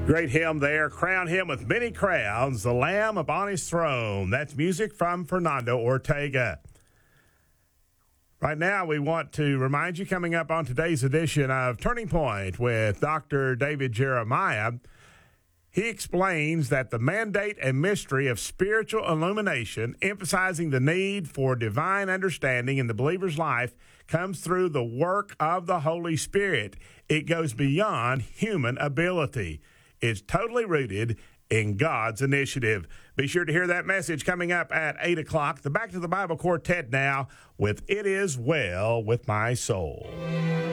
Great hymn there. Crown him with many crowns, the Lamb upon his throne. That's music from Fernando Ortega. Right now, we want to remind you, coming up on today's edition of Turning Point with Dr. David Jeremiah, he explains that the mandate and mystery of spiritual illumination, emphasizing the need for divine understanding in the believer's life, comes through the work of the Holy Spirit. It goes beyond human ability. It's totally rooted in God's initiative. Be sure to hear that message coming up at 8 o'clock. The Back to the Bible Quartet now with It Is Well With My Soul.